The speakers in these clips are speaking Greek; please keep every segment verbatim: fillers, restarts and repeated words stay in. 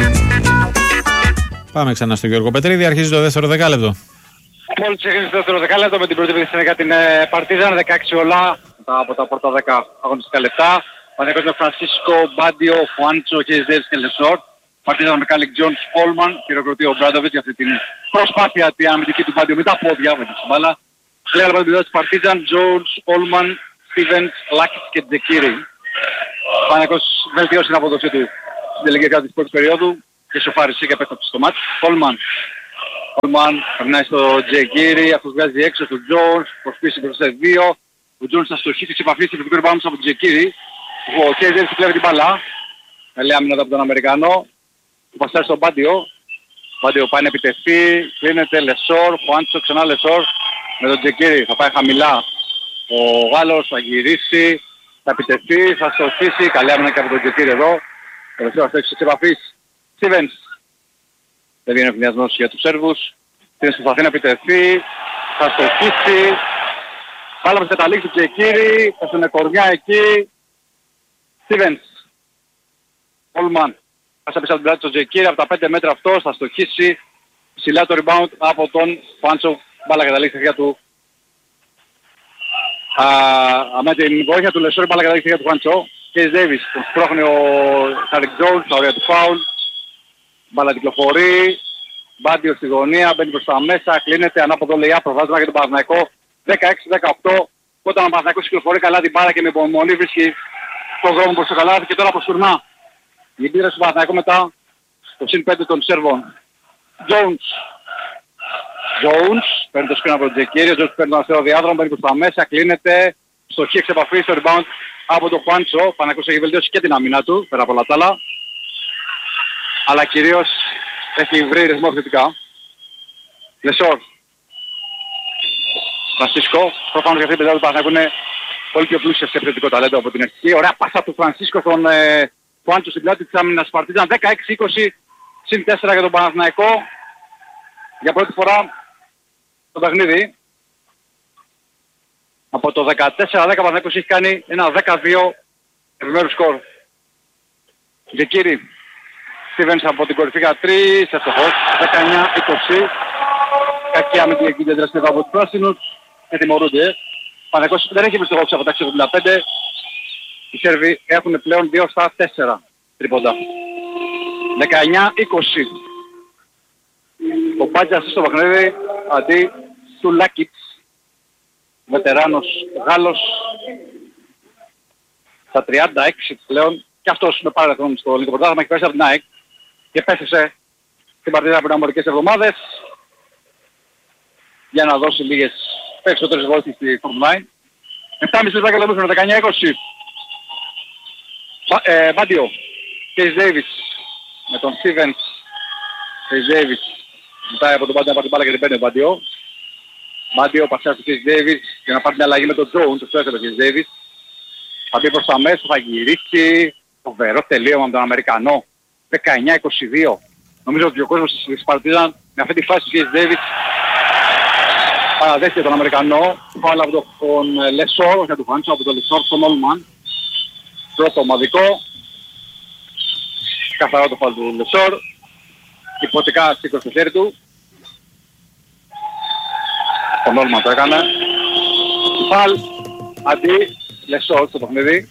Πάμε ξανά στον Γιώργο Πετρίδη, αρχίζει το δεύτερο δεκάλεπτο. Μόλις αρχίζει το δεύτερο δεκάλεπτο με την πρώτη επίθεση για την Παρτίζαν, δεκαέξι όλα από τα πρώτα δέκα αγωνιστικά λεπτά. Πανεκός με Φρανσίσκο, Μπάντιο, Φουάντσο, Χέιζερς και Λεσόρ. Παρτίζαν με Κάλικ Τζόνς, Όλμαν, χειροκροτεί ο Μπράντοβιτς για αυτή την προσπάθεια τη αμυντική του Μπάντιο με τα πόδια με τη μπάλα. Λέει αλλά την της Παρτίζαν, Τζόνς, Όλμαν, Στίβενς, Λάκης και Τζεκίρι. Πανεκός βελτιώσει την αποδοσή του στην τελική κατά της πρώτης περίοδου και σοφάρισε και επέστρεψε στο μάτς. Όλμαν. Όλμαν περνάει στο Τζεκίρι, αυτός βγάζει έξω του Τζόνς, προσπίσει προς τα δύο. Ο Τζόνς θα στοχίσει σε επαφή στην φυγική πάνω από τον Τζεκίρι. Ο Χέιζερς κλέβει την μπάλα. Καλή άμυνα από τον Αμερικανό. Του πασάρει στον Μπάντιο. Μπάντιο πάει να επιτεθεί. Κλείνεται Λεσόρ. Φουάντσο ξανά Λεσόρ. Με τον Τζεκίρι θα πάει χαμηλά. Ο Γάλλος θα γυρίσει. Θα επιτεθεί. Θα στοχίσει. Καλή άμυνα και από τον Τζεκίρι εδώ. Ο Λεσόρ θα έχει σε επαφή. Στίβενς. Δεν βγαίνει ευνοιασμός για τους Σέρβους. Στίβενς προσπαθεί να επιτεθεί. Θα στοχίσει. Πάλα με καταλήξει του Τζεκίρι. Θα στον κορμιά εκεί. Στίβενς. Όλμαν. Πάσα πίσω από την πλάτη του Τζεκίρι. Από τα πέντε μέτρα αυτός θα στοχίσει. Ψηλά το rebound από τον Φάντσο. Μπάλα καταλήξει για του. Α, με την βοήθεια του Λεσόρ μπάλα καταλήξει για του Φάντσο. Κέις Ντέιβις. Τον σπρώχνει ο Κάλικ Τζόνς. Τα ωραία του φάουλ. Μπάλα κυκλοφορεί. Μπάντιο στη γωνία. Μπαίνει προς τα μέσα. Κλείνεται. Ανάποδο λέει προβάδισμα για τον Παναθηναϊκό. δεκαέξι δεκαοκτώ. Όταν ο Παναθηναϊκός κυκλοφορεί καλά την μπάλα και με υπομονή βρίσκει τον δρόμο προς το καλάθι και τώρα αποσουρνά. Η επίδραση του Παναθηναϊκού μετά το συν πέντε των Σέρβων. Jones. Jones. Παίρνει το σκριν από τον Τζεκίρι. Ο Jones παίρνει τον αστερό διάδρομο. Παίρνει προς τα μέσα. Κλείνεται. Στοχή εξ επαφή στο rebound από τον Φουάντσο. Ο Παναθηναϊκός έχει βελτιώσει και την αμυνά του. Πέρα από όλα τα άλλα. Αλλά κυρίως έχει βρει ρυθμό επιθετικά. Λεσόρ. Φρανσίσκο. Προφανώς για αυτή την παιδιά του Παναθηναϊκού είναι πολύ πιο πλούσια σε επιθετικό ταλέντο από την αρχική. Ωραία πάσα του Φρανσίσκο στον ε, Φουάντσο στην πλάτη της άμυνας Παρτίζαν. δεκαέξι είκοσι συν τέσσερα για τον Παναθηναϊκό. Για πρώτη φορά το παιχνίδι. Από το δεκατέσσερα δέκα ο Παναθηναϊκός έχει κάνει ένα δέκα δύο επιμέρους σκορ. Τζεκίρι. Στίβενς από την κορυφή για τρεις. Ευτυχώς. δεκαεννιά είκοσι. Κακή αμυντική διαδραστήρα από τους πράσινους. Και τιμωρούνται. Ο Παναθηναϊκός δεν έχει επιστροφόξει από τα εξήντα πέντε. Οι Σέρβοι έχουν πλέον δύο στα τέσσερα τρίποντα. δεκαεννιά είκοσι. Ο Μπάτζας στο παιχνίδι αντί του Λάκιτς. Βετεράνος Γάλλος. Στα τριάντα έξι πλέον. Και αυτός με παρελθόν στο ελληνικό πρωτάθλημα έχει πέσει από την ΑΕΚ. Και πέθησε στην παρτίδα πριν από μερικές εβδομάδες. Για να δώσει λίγες περισσότερες βόλτες στη Φόρμουλα εννιά. επτά και μισή λεπτά και το δεκαεννιά είκοσι. Ε, Μπάντιο, Κέις Ντέιβις με τον Στίβενς. Κέις Ντέιβις ζητάει από τον Μπάντιο να πάρει την μπάλα και την παίρνει ο Μπάντιο. Μπάντιο πασιάζει στον Κέις Ντέιβις για να πάρει την αλλαγή με τον Τζόουν, το στρέφεται τον Κέις Ντέιβις. Θα μπει προς τα μέσα, θα γυρίσει. Φοβερό τελείωμα με τον Αμερικανό. δεκαεννιά είκοσι δύο. Νομίζω ότι ο κόσμος της Παρτίζαν με αυτή τη φάση του Κέις Ντέιβις παραδέχεται τον Αμερικανό. Πάλα από τον Λεσόρ, για τον Φάντσο, από τον Λεσόρ στον Όλμαν. Πρώτο ομαδικό. Καθαρό το φάλ του Λεσόρ. Υποτικά σήκωσε το χέρι του. Τον Όλμαν το έκανε. Φάλ αντί Λεσόρ στο παιχνίδι.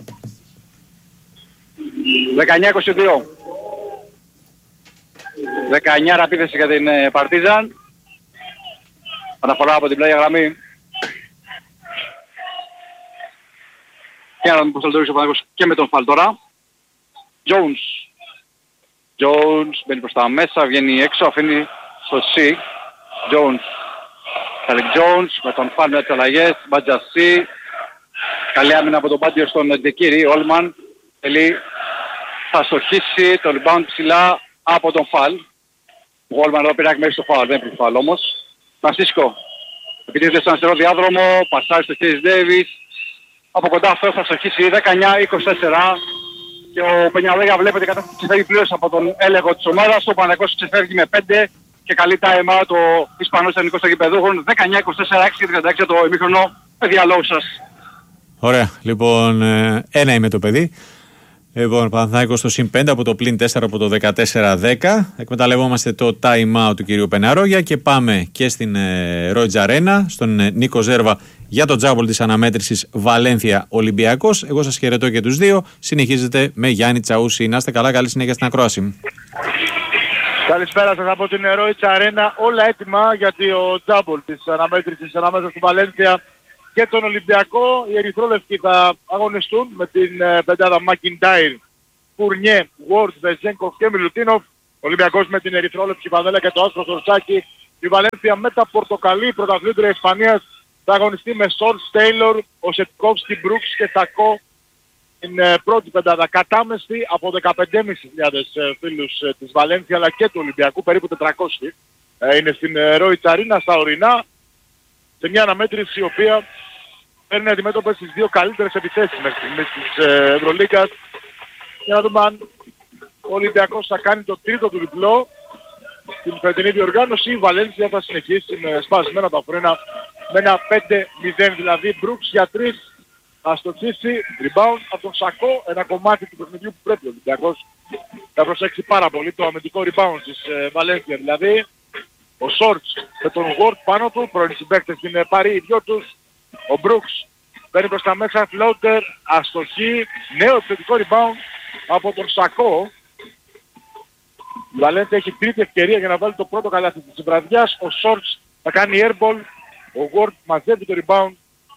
δεκαεννιά είκοσι δύο. δεκαεννιά ραπίδεση για την Παρτίζαν. Αναφορά από την πλάγια γραμμή. Και να δούμε πώς θα λειτουργήσει ο Παναθηναϊκός και με τον φάλ τώρα. Jones. Jones μπαίνει προς τα μέσα, βγαίνει έξω, αφήνει στο C. Jones. Κάλικ Jones με τον φάλ με τις αλλαγές. Μπάτζα C. Καλή άμυνα από τον Μπάντιο στον Τζεκίρι. Όλμαν. Τελεί. Θα στοχίσει το rebound ψηλά από τον φάλ. Ο Όλμαν εδώ πήρε μέχρι στο φάλ, δεν πήρε φάλ όμως. Φρανσίσκο. Επιτίθεται στον αριστερό διάδρομο. Πασάρει στο Κέις Ντέιβις. Από κοντά αυτό θα στοχίσει δεκαεννιά είκοσι τέσσερα. Και ο Πενιαδέγια βλέπετε κατάσταση ξεφεύγει πλήρως από τον έλεγχο της ομάδας. Ο Παναθηναϊκός ξεφεύγει με πέντε και καλή time out ο Ισπανός ελληνικός γηπεδούχων. δεκαεννιά είκοσι τέσσερα έξι τριάντα έξι το ημίχρονο. Παιδιά λόγου σας. Ωραία. Λοιπόν, ένα είμαι το παιδί. Λοιπόν, Παναθηναϊκός στο συν πέντε από το πλην τέσσερα από το δεκατέσσερα δέκα. Εκμεταλλευόμαστε το time out του κυρίου Πεναρόγια και πάμε και στην ε, Royal Arena, στον ε, Νίκο Ζέρβα για το τζάμπολ της αναμέτρησης Βαλένθια Ολυμπιακός. Εγώ σας χαιρετώ και τους δύο. Συνεχίζετε με Γιάννη Τσαούση. Να είστε καλά, καλή συνέχεια στην ακρόαση. Καλησπέρα σας από την Royal Arena. Όλα έτοιμα γιατί ο τζάμπολ της αναμέτρησης ανάμεσα στη Βαλένθια και τον Ολυμπιακό. Οι ερυθρόλευκοι θα αγωνιστούν με την ε, πεντάδα Μακιντάιρ, Φουρνιέ, Ward, Βεζένκοφ και Μιλουτίνοφ. Ο Ολυμπιακός με την ερυθρόλευκη φανέλα και το άσπρο σορτσάκι. Η Βαλένθια με τα πορτοκαλί, πρωταθλήτρια Ισπανίας, θα αγωνιστεί με Σόρτς, Τέιλορ, Οσετκόφσκι, Μπρούξ και Σακό. Την ε, πρώτη πεντάδα κατάμεστη από δεκαπέντε χιλιάδες πεντακόσιους ε, φίλους ε, της Βαλένθια αλλά και του Ολυμπιακού, περίπου τετρακόσιοι. Ε, είναι στην ε, Royal Arena στα ορεινά, σε μια αναμέτρηση η οποία παίρνει αντιμέτωπες στις δύο καλύτερες επιθέσεις μέχρι στιγμής της ε, Ευρωλίγκας. Για να δούμε αν ο Ολυμπιακός θα κάνει το τρίτο του διπλό στην φετινή διοργάνωση. Η Βαλένθια θα συνεχίσει με σπασμένα τα φρένα με ένα πέντε μηδέν, δηλαδή Μπρούξ για τρεις, θα στοχίσει, rebound από τον Σακό, ένα κομμάτι του παιχνιδιού που πρέπει ο Ολυμπιακός να προσέξει πάρα πολύ, το αμυντικό rebound της ε, Βαλένθια δηλαδή. Ο Σόρτς με τον Ward πάνω του, πρώην συμπαίκτες την πάρει οι δυο τους. Ο Μπρούξ παίρνει προς τα μέσα, floater, αστοχή, νέο επιθετικό rebound από τον Σακό. Η Βαλένθια έχει τρίτη ευκαιρία για να βάλει το πρώτο καλάθι της βραδιάς. Ο Σόρτς θα κάνει airball, ο Ward μαζεύει το rebound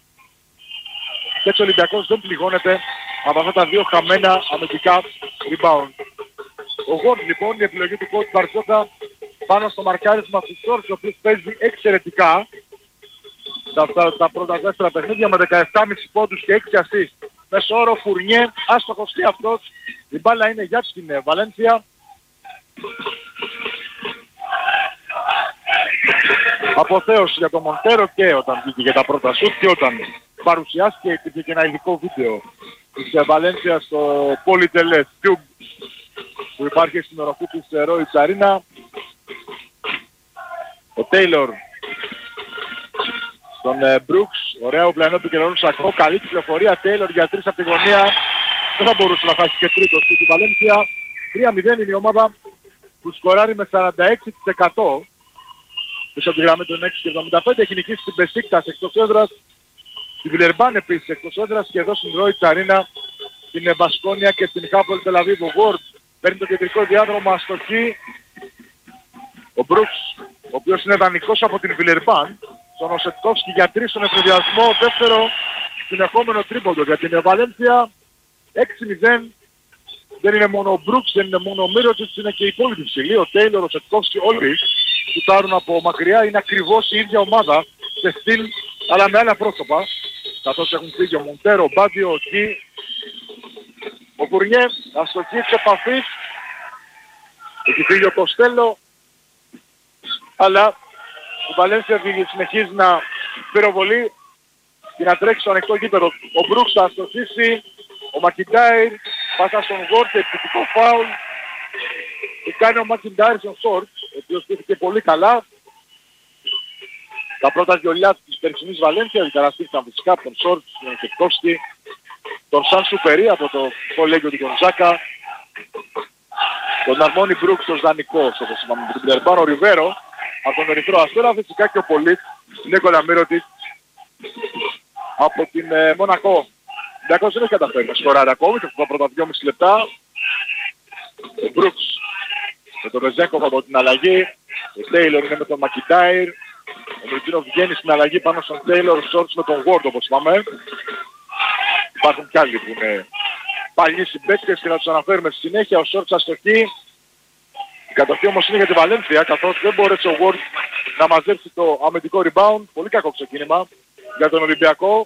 και έτσι ο Ολυμπιακός δεν πληγώνεται από αυτά τα δύο χαμένα αμυντικά rebound. Ο Ward λοιπόν, η επιλογή του coach Μπαρσόκα πάνω στο μαρκάρισμα του Σόρτς, ο οποίος παίζει εξαιρετικά τα, τα, τα πρώτα τέσσερα παιχνίδια με δεκαεπτά κόμμα πέντε πόντους και έξι assist. Μέσω όρο Φουρνιέ, άστοχος και αυτός. Η μπάλα είναι για την Βαλένθια. Αποθέωση για τον Μοντέρο και όταν βγήκε για τα πρώτα σουτ και όταν παρουσιάστηκε, υπήρχε και ένα ειδικό βίντεο της Βαλένθια στο Πολυτελές Tube που υπάρχει στην οροφή της Royal Arena. Ο Τέιλορ στον Μπρούξ, ωραία ο πλανό του καιρών Σακό, καλή κυκλοφορία, Τέιλορ για τρεις από τη γωνία, δεν θα μπορούσε να χάσει και τρίτο στη Βαλένθια. τρία μηδέν είναι η ομάδα που σκοράρει με σαράντα έξι τοις εκατό πίσω από τη γραμμή των έξι κόμμα εβδομήντα πέντε, έχει νικήσει την Μπεσίκτας εκτός έδρας, την Βιλερμπάν επίσης εκτός έδρας και εδώ στην Royal Arena την Βασκόνια και την Χάπολ Τελαβίβ. Ο Ward παίρνει το κεντρικό διάδρομο, αστοχή. Ο Μπρούξ, ο οποίος είναι δανεικός από την Βιλερμπάν, τον Οσετκόφσκι για τρεις στον εφηδιασμό, δεύτερο συνεχόμενο τρίποντο για την Βαλένθια. Έξι μηδέν. Δεν είναι μόνο ο Μπρούξ, δεν είναι μόνο ο Μίροτζιτς, είναι και οι υπόλοιποι ψηλοί. Ο Τέιλορ, ο Σετκόφσκι, όλοι σουτάρουν από μακριά. Είναι ακριβώς η ίδια ομάδα σε στυλ, αλλά με άλλα πρόσωπα. Καθώς έχουν φύγει ο Μοντέρο, ο Μπάντιο, ο Κι, ο Φουρνιέ, αστοχή της επαφής. Έχει φύγει ο Κοστέλο, αλλά η Βαλένθια συνεχίζει να πυροβολεί και να τρέξει στο ανοιχτό γήπεδο. Ο Μπρούξ θα αστοχίσει, ο Μακιντάιρ, πάσα στον Ward, επιθετικό φάουλ. Και κάνει ο Μακιντάιρ στον Σόρτς, ο οποίος στήθηκε πολύ καλά. Τα πρώτα βιολιά της περσινής Βαλένθια δικαραστήθηκαν φυσικά από τον Σόρτς, τον Κεκκόφσκι, τον Σαν Σουπερί από το κολέγιο του Γκοντζάκα, τον Αρμόνι Μπρούξ, τον Δανικός, όπως είπαμε, με την Βιλερμπάν, ο Ριβέρο από τον Ερυθρό Αστέρα, φυσικά και ο Πολίτ, Νίκολα Μύρωτιτς από την ε, Μονακό. Ο Ολυμπιακός δεν έχει καταφέρει να σκοράρει ακόμη και αυτά τα πρώτα δυόμισι λεπτά. Ο Μπρούξ με τον Βεζένκοφ από την αλλαγή, ο Τέιλορ είναι με τον Μακιντάιρ, ο Μιλουτίνοφ βγαίνει στην αλλαγή πάνω στον Τέιλορ, ο Σόρτς με τον Ward όπως είπαμε. Υπάρχουν κι άλλοι που είναι παλιοί συμπαίκτες και να τους αναφέρουμε στη συνέχεια. Ο Σόρτς αστοχή. Η κατοχή όμως είναι για τη Βαλένθια, καθώς δεν μπόρεσε ο Ward να μαζέψει το αμυντικό rebound. Πολύ κακό ξεκίνημα για τον Ολυμπιακό.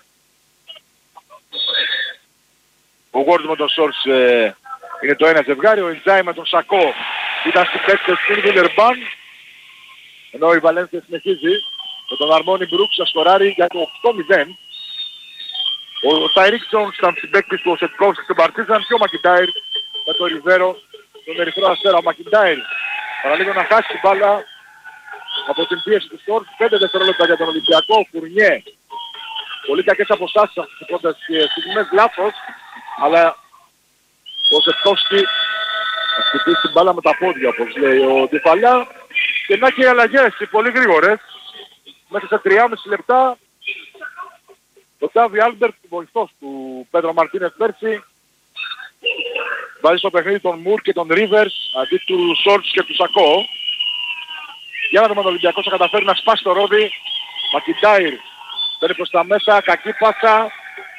Ο Ward με τον Σόρτς ε, είναι το ένα ζευγάρι. Ο Ιντζάι με τον Σακό ήταν συμπαίκτες στην Βιλερμπάν. Ενώ η Βαλένθια συνεχίζει με τον Αρμόνι Μπρούξ να σκοράρει για το οκτώ μηδέν. Ο Τάιρικ Τζόνς ήταν συμπαίκτης του Οσετκόφσκι στον Παρτίζαν και ο Μακιντάιρ με τον Ριβέρο, τον Ερυθρό Αστέρα. Ο Μακιντάιρ παραλίγο να χάσει την μπάλα από την πίεση του Σόρτς. πέντε δευτερόλεπτα για τον Ολυμπιακό. Ο Φουρνιέ. Πολύ κακές αποστάσεις αυτές τις πρώτες στιγμές, λάθος, αλλά Ο Σεπτόφσκι θα χτυπήσει την μπάλα με τα πόδια, όπως λέει ο Ντιφαλιά. Και να έχει αλλαγές, πολύ γρήγορες. Μέσα σε τριάμισι λεπτά ο Τάβι Άλμπερτ, βοηθός του Πέντρο Μαρτίνες πέρσι, βάζει στο παιχνίδι τον Μουρ και τον Ρίβερς αντί του Σόλτς και του Σακώ. Για να δούμε, ο Ολυμπιακός θα καταφέρει να σπάσει το ρόδι. Μακιντάιρ μπαίνει προς τα μέσα, κακή πάσα.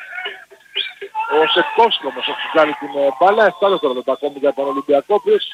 Ο Σετκόφσκι όμως έχει κάνει την μπάλα, επτά δευτερόλεπτα ακόμη για τον Ολυμπιακό, οποίος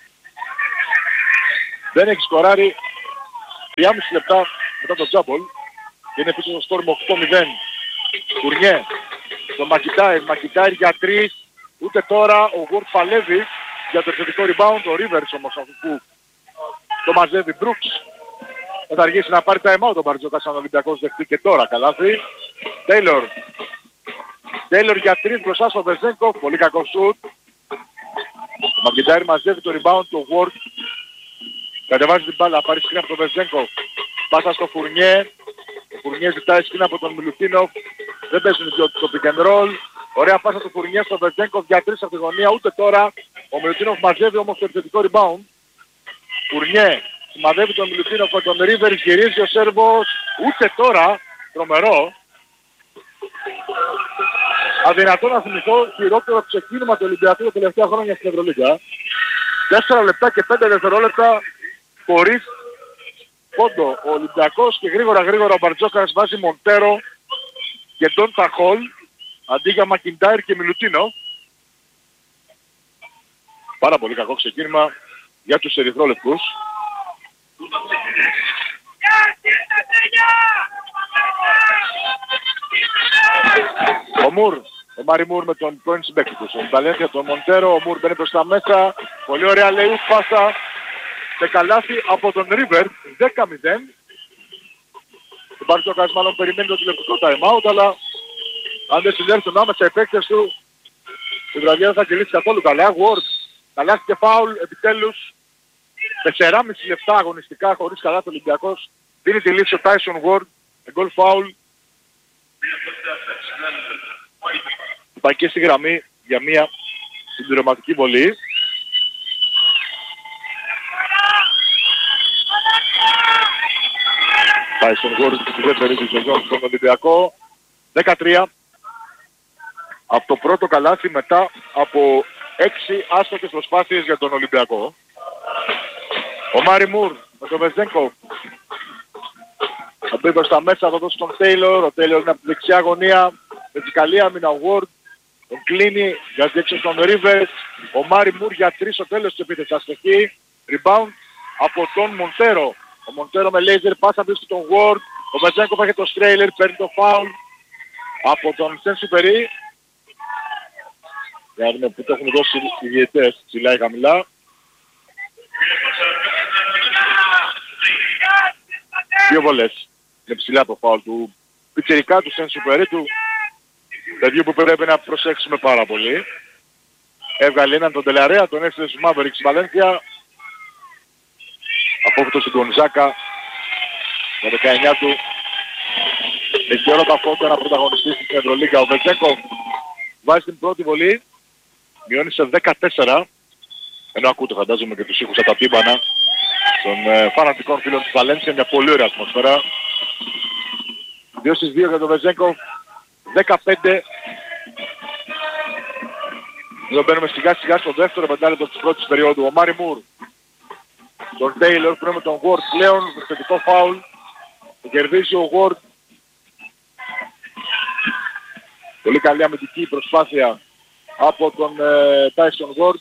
δεν έχει σκοράρει. Τριάμισι λεπτά μετά το τζάμπολ και είναι πίσω στο σκορ με οκτώ μηδέν. Κουρνιέ, τον Μακιντάιρ, Μακιντάιρ για τρεις, ούτε τώρα ο Γουόρτ παλεύει για το επιθετικό rebound, ο Ρίβερς όμως αφού που το μαζεύει Μπρούξ. Θα αργήσει να πάρει time out ο Μπαρτζόκας αν ο Ολυμπιακός δεχτεί και τώρα καλάθι. Τέιλορ, Τέιλορ για τρεις μπροστά στο Βεζένκοφ, πολύ κακό σουτ. Ο Μακιντάιρ μαζεύει το rebound του Γουόρτ. Κατεβάζει την μπάλα, πάρει σκριν από τον Βεζένκοφ. Πάσα στο Φουρνιέ. Ο Φουρνιέ ζητάει σκριν από τον Μιλουτίνοφ. Δεν παίζουν οι δυο του το pick and roll. Ωραία πάσα του Φουρνιέ στο Βεζένκοφ για τρεις από τη γωνία. Ούτε τώρα ο Μιλουτίνοφ μαζεύει όμως το επιθετικό rebound. Φουρνιέ σημαδεύει τον Μιλουτίνοφ με τον Ρίβερς, γυρίζει ο Σέρβος. Ούτε τώρα, τρομερό. Αδυνατό να θυμηθώ χειρότερο ξεκίνημα του Ολυμπιακού τα τελευταία χρόνια στην Ευρωλίγκα. τέσσερα λεπτά και πέντε δευτερόλεπτα χωρίς πόντο ο Ολυμπιακός και γρήγορα γρήγορα ο Μπαρτζόκας βάζει Μοντέρο και Ντον Ταχόλ αντί για Μακιντάιρ και Μιλουτίνο. Πάρα πολύ κακό ξεκίνημα για τους ερυθρόλευκους. Ο Μουρ, ο Μάρι Μουρ με τον πρώην συμπαίκτη του. Ο Βαλένθια, τον Μοντέρο, ο Μουρ μπαίνει προς τα μέσα. Πολύ ωραία λέει ουφ πάσα σε καλάθι από τον Ρίβερ, δέκα μηδέν. Ο Μπαρτζόκας μάλλον περιμένει το τηλεοπτικό time out, αλλά αν δεν συνέρθουν άμεσα οι παίκτες του, η βραδιά δεν θα κυλήσει καθόλου καλά. Ward, καλάθι και φάουλ, επιτέλους. τεσσεράμισι λεπτά αγωνιστικά χωρίς καλά το Ολυμπιακός. Δίνει τη λύση ο Tyson Ward, γκολ φάουλ. Πάει και στη γραμμή για μια συμπληρωματική βολή. Πάει στον Γόρτ στη δεύτερη της σεζόν στον Ολυμπιακό. δεκατρία από το πρώτο καλάθι μετά από έξι άστοχες προσπάθειες για τον Ολυμπιακό. Ο Μάρι Μουρ με τον Βεζένκοφ. Θα μπει προς τα μέσα, θα δώσει τον Τέιλορ. Ο Τέιλορ είναι από τη δεξιά γωνία. Με την καλή άμυνα ο Ward. Τον κλείνει για έξω στον Ρίβερς. Ο Μάρι Μουρ για τρεις στο τέλος της επίθεσης. Αστοχή. Rebound από τον Μοντέρο. Ο Μοντέρο με λέιζερ πάσα πίσω στον Ward. Ο Βεζένκοφ έχει το στρέιλερ. Παίρνει το foul από τον Σεν Σουπερί. Για να δούμε που το έχουν δώσει οι διαιτές. Ψηλά ή χαμηλά. Δύο βολές. Είναι ψηλά το φάουλ του πιτσιρικά του Σεν Σουπερί, του παιδιού που πρέπει να προσέξουμε πάρα πολύ. Έβγαλε έναν τον Τελαρέα, τον έστειλε στους Mavericks Βαλένθια. Απόφυτο στην Γκονζάκα. Τα δεκαεννιά του. Έχει όλα τα φόντα να πρωταγωνιστεί στην Ευρωλίγκα. Ο Βεζένκοφ βάζει την πρώτη βολή. Μειώνει σε δεκατέσσερα. Ενώ ακούτε φαντάζομαι και τους ήχους από τα τύμπανα των ε, φανατικών φίλων της Βαλένθια. Μια πολύ ωραία ατμόσφαιρα. δύο στις δύο για τον Βεζένκοφ. δεκαπέντε. Εδώ μπαίνουμε σιγά σιγά στο δεύτερο πεντάλεπτο της πρώτης περίοδου. Ο Μάρι Μουρ. Τον Τέιλορ που είναι με τον Ward πλέον. Θετικό φάουλ. Το κερδίζει ο Ward. Πολύ καλή αμυντική προσπάθεια από τον ε, Tyson Ward.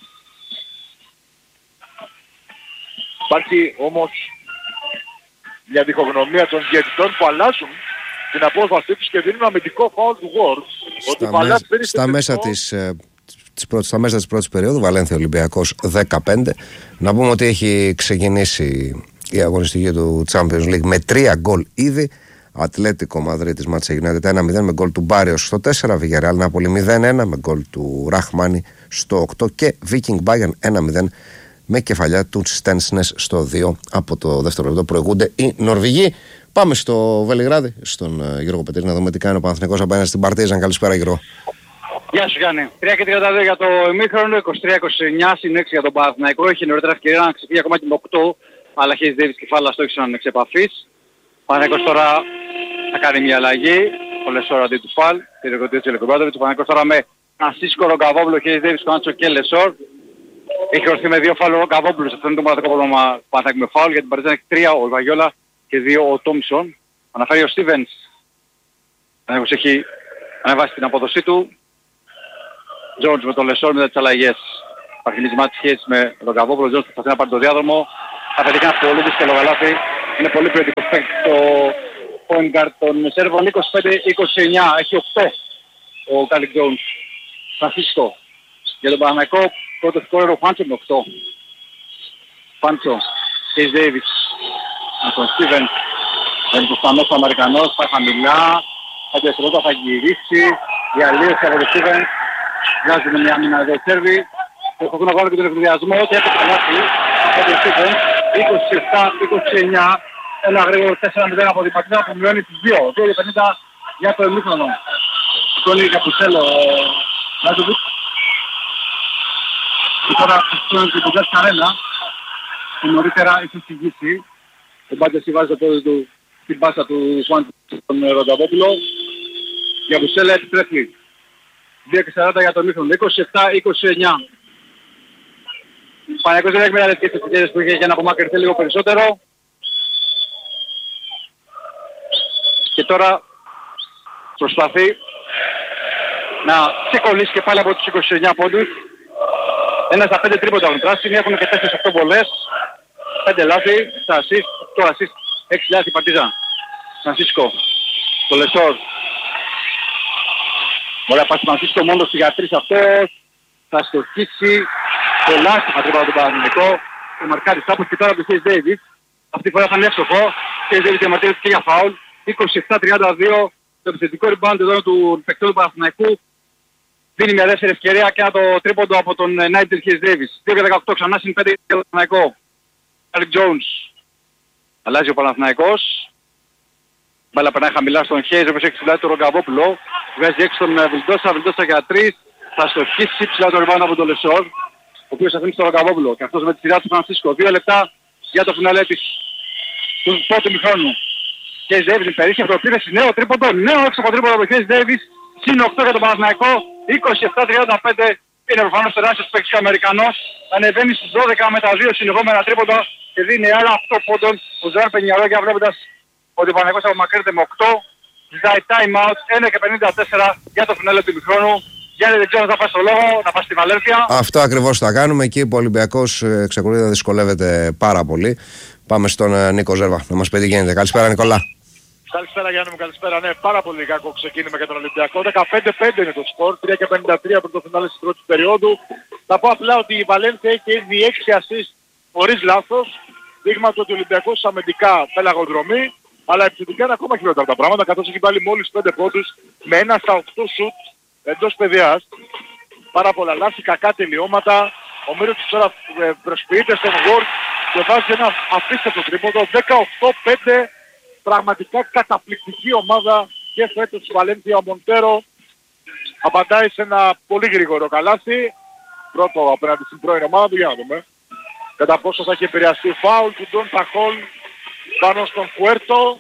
Υπάρχει όμως μια διχογνωμία των διαιτητών που αλλάζουν την απόφασή τους και δίνουν αμυντικό φάουλ του Ward. Στα, με, στα, μέσα της, ε, της πρώτης, στα μέσα της πρώτης περίοδου, Βαλένθια Ολυμπιακός δεκαπέντε. Να πούμε ότι έχει ξεκινήσει η αγωνιστική του Champions League με τρία γκολ ήδη. Ατλέτικο Μαδρίτης Manchester United ένα μηδέν με γκολ του Μπάριος στο τέσσερα, Villarreal Νάπολη μηδέν ένα με γκολ του Ραχμάνι στο οκτώ και Viking Bayern ένα μηδέν με κεφαλιά του Στένσνες στο δύο. Από το δεύτερο λεπτό προηγούνται οι Νορβηγοί. Πάμε στο Βελιγράδι, στον Γιώργο Πετρή, να δούμε τι κάνει ο Παναθηναϊκός απέναντι στην Παρτίζαν. Καλησπέρα, Γιώργο. Γεια σου Γιάννη. τρία και τριάντα δύο για το ημίχρονο, είκοσι τρία είκοσι εννιά συν έξι για τον Παναθηναϊκό. Έχει νωρίτερα ευκαιρία να ξεφύγει ακόμα και με οκτώ, αλλά Hayes Davis και Φάλα στόχισαν εξ επαφής. Παναθηναϊκός τώρα θα κάνει μια αλλαγή. Πολλές ώρες αντί του Φαλ. Τη ρεκοντή του Ελεκομπράτοβιτς. Ο Παναθηναϊκός τώρα με Φρανσίσκο Ρογκαβόπουλο, Hayes Davis, Κόντσο και Λεσόρ. Έχει ορθεί με δύο φάουλ ο Ρογκαβόπουλος. Αυτό είναι το μοναδικό πρόβλημα που Παναθηναϊκού με φάουλ. Γιατί Παρτίζαν έχει τρία ο Βαγιόλα και δύο ο Τόμσον. Αναφέρει ο Στίβενς. Ο Παναθηναϊκός έχει ανεβάσει την απόδοσή του. Τζόντς με τον Λεσόρ μετά τις αλλαγές. Υπάρχει μισμά της σχέσης με τον Καβόπουλο. Τζόντς προσπαθεί να πάρει το διάδρομο. Θα πετύχει ένα πολύ δύσκολο γαλάφι. Είναι πολύ ποιοτικός παίκτης το point guard των Σέρβων. είκοσι πέντε είκοσι εννιά. Έχει οκτώ ο Κάλικ Τζόντς. Φρανσίσκο. Για τον Παναθηναϊκό πρώτο σκόρερ ο Φάντσο με οκτώ. Φάντσο. Hayes Davis. Με τον Στίβεν. Είναι προς τα μέσα ο Αμερικανός. Πάει χαμηλά. Θα διαστρota, θα γυρίσει. Η αλλίωση από τον Στίβεν. Βγάζουν μια μήνα εδώ Σέρβοι. Προσπαθούν να βάλουν και τον ευδιασμό και έπαιξε το λάθη. Από τον Στίβεν. είκοσι επτά είκοσι εννιά. Ένα γρήγορο τέσσερα μηδέν από την Πατρίδα που μειώνει τις δύο. δύο πενήντα για το ημίχρονο. Σκόνη Καπουσέλο. Λάζοβιτς. Και τώρα στον Κιμποντζάς Καρέλα. Που νωρίτερα έχει εξηγήσει. Ο Μπάντες βάζει το πόδι του στην πάσα του Φουάν τον Ρογκαβόπουλο. Για Καπουσέλα επιστρέφει. δύο και σαράντα για το ημίχρονο. είκοσι επτά είκοσι εννιά. Ο Παναθηναϊκός δεν έχει μεταλλευτικές ευκαιρίες που είχε για να απομακρυνθεί λίγο περισσότερο. Και τώρα προσπαθεί να ξεκολλήσει και πάλι από τους είκοσι εννιά πόντους. Ένα στα πέντε τρίποτα έχουν πράσινοι, έχουν και τέσσερα οκτώ βολές. πέντε λάθη, στα assist, οκτώ assist, έξι λάθη Παρτίζαν. Φρανσίσκο, το Λεσόρ. Ωραία πάση Φρανσίσκο μόνος για τρεις αυτός. Θα στοχίσει πολλά άστοχα τρίποτα τον Παναθηναϊκό. Το μαρκάρι Σάπος και τώρα από τον Hayes Davis. Αυτή τη φορά θα είναι εύστοχο. Hayes Davis διαμαρτύρεται και για φάουλ. είκοσι επτά τριάντα δύο. Το επιθετικό rebound εδώ του παικτών του Παναθηναϊκού. Δίνει μια δεύτερη ευκαιρία και ένα το τρίποντο από τον Νάιτζελ Hayes Davis. δύο και δεκαοκτώ ξανά συν πέντε για τον Παναθηναϊκό. Κάλικ Τζόουνς. Αλλάζει ο Παναθηναϊκός. Μπάλα περνάει χαμηλά στον Hayes, όπως έχει συλλάβει τον Ρογκαβόπουλο. Βγάζει έξω τον Βιλντόσα, Βιλντόσα για τρεις. Θα στοχίσει ψηλά το rebound από τον Λεσόρ, ο οποίος αφήνει στον Ρογκαβόπουλο. Και αυτός με τη σειρά του Φρανσίσκο. Δύο λεπτά για το φινάλε της του πρώτου μηχρόνου. Hayes Davis περίσχε προπήρεση, νέο τρίποντο, νέο έξω από τρίποντο από τον Hayes Davis. Συν οκτώ για τον Παναθηναϊκό, είκοσι επτά τριάντα πέντε. Είναι προφανώς τεράστιος παίκτης ο Αμερικανός. Ανεβαίνει στους δώδεκα με τα δύο συνεχόμενα τρίποντα και δίνει άλλα οκτώ πόντων. Ο Ζωάν Πενιαρόγια βλέποντας ότι ο Παναθηναϊκός απομακρύνεται με οκτώ. Ζητάει time out, ένα και πενήντα τέσσερα για το φινάλε του μηχρόνου. Γιάννη, δεν ξέρω αν θα πάει στο λόγο, να πάει στη Βαλένθια. Αυτό ακριβώς θα κάνουμε. Εκεί ο Ολυμπιακός εξακολουθεί να δυσκολεύεται πάρα πολύ. Πάμε στον Νίκο Ζέρβα να μας πει τι γίνεται. Καλησπέρα Νικολά. Καλησπέρα Γιάννη μου, καλησπέρα. Ναι, πάρα πολύ κακό ξεκίνημα για τον Ολυμπιακό. δεκαπέντε πέντε είναι το σκορ, τρία και πενήντα τρία από το φινάλε της πρώτης περίοδου. Θα πω απλά ότι η Βαλένθια έχει ήδη έξι assist χωρίς λάθος. Δείγμα του ότι ο Ολυμπιακός αμυντικά πελαγοδρομεί, αλλά επιθετικά είναι ακόμα χειρότερα τα πράγματα, καθώς έχει βάλει μόλις πέντε πόντους με ένα στα οκτώ σουτ εντός παιδιάς. Πάρα πολλά λάθη, κακά τελειώματα. Ο Μύρωτης τώρα προσποιείται στον Word και βάζει ένα απίστευτο τρίποντο, δεκαοκτώ πέντε. Πραγματικά καταπληκτική ομάδα και φέτος στη Βαλένθια. Ο Μοντέρο απαντάει σε ένα πολύ γρήγορο καλάθι. Πρώτο απέναντι στην πρώην ομάδα του, για να δούμε κατά πόσο θα έχει επηρεαστεί φάουλ του Ντον Ταχόλ πάνω στον Πουέρτο.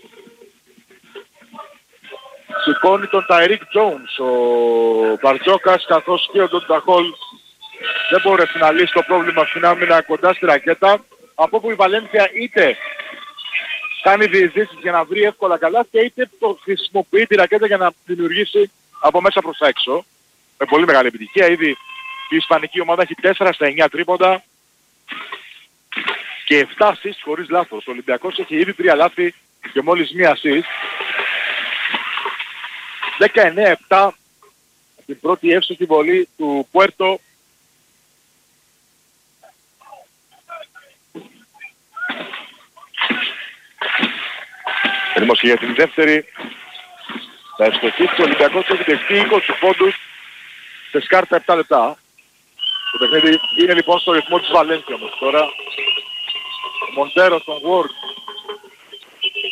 Σηκώνει τον Ταϊρίκ Τζόουνς ο Μπαρτζόκας, καθώς και ο Ντον Ταχόλ δεν μπόρεσε να λύσει το πρόβλημα στην άμυνα κοντά στη ρακέτα, από όπου η Βαλένθια είτε κάνει διεισδύσεις για να βρει εύκολα καλάθια, είτε το χρησιμοποιεί τη ρακέτα για να δημιουργήσει από μέσα προς τα έξω. Με πολύ μεγάλη επιτυχία. Ήδη η ισπανική ομάδα έχει τέσσερα στα εννιά τρίποντα και επτά assist χωρίς λάθος. Ο Ολυμπιακός έχει ήδη τρία λάθη και μόλις μία assist. δεκαεννέα επτά την πρώτη εύστοχη βολή του Πουέρτο. Έτοιμος και για την δεύτερη. Θα ευστοχίσει ο Ολυμπιακός, έχει δεχτεί είκοσι πόντους σε σκάρτα επτά λεπτά. Το παιχνίδι είναι λοιπόν στο ρυθμό της Βαλένθια όμως τώρα. Ο Μοντέρο στον Word.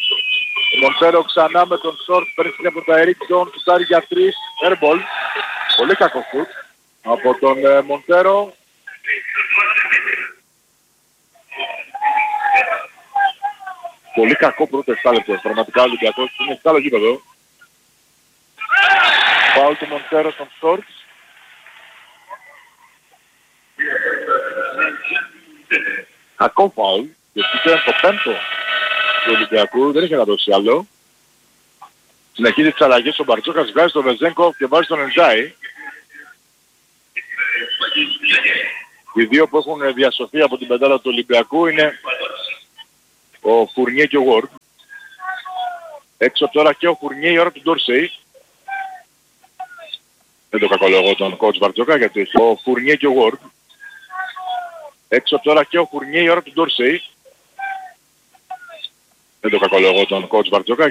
Ο Μοντέρο ξανά με τον Σόρτ, παίρνει από τα Ερικ Τζον, σουτάρει για τρεις, airball. Πολύ κακό σουτ από τον ε, Μοντέρο. Πολύ κακό πρώτο επτά λεπτό. Πραγματικά ο Ολυμπιακός είναι στο άλλο γήπεδο. Πάω του Μοντέρο στον Στόρτς. Κακό φάουλ, γιατί ήταν το πέμπτο του Ολυμπιακού, δεν είχε να δώσει άλλο. Συνεχίζει τις αλλαγές, ο Μπαρτζόκας βγάζει τον Βεζένκοφ και βάζει τον Εντζάι. Οι δύο που έχουν διασωθεί από την πεντάδα του Ολυμπιακού είναι ο Φουρνιέ και ο Γουόρντ. Έξω τώρα και ο Φουρνιέ, η ώρα του Ντόρσεϊ. Δεν το κακολογώ τον coach Μπαρτζόκα γιατί ο Φουρνιέ και ο Γουόρντ. Έξω τώρα και ο Φουρνιέ, η ώρα του Ντόρσεϊ. Δεν το κακολογώ τον coach Μπαρτζόκα.